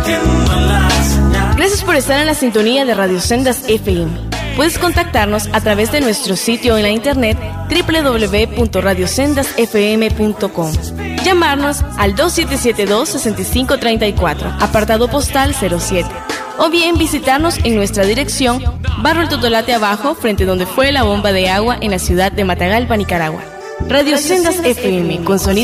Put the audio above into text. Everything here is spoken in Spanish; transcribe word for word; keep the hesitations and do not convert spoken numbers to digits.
Gracias por estar en la sintonía de Radio Sendas F M. Puedes contactarnos a través de nuestro sitio en la internet doble u doble u doble u punto radio sendas f m punto com. Llamarnos al dos siete siete dos, seis cinco tres cuatro, apartado postal cero siete. O bien visitarnos en nuestra dirección, Barrio El Totolate Abajo, frente donde fue la bomba de agua en la ciudad de Matagalpa, Nicaragua. Radio Sendas F M, con sonido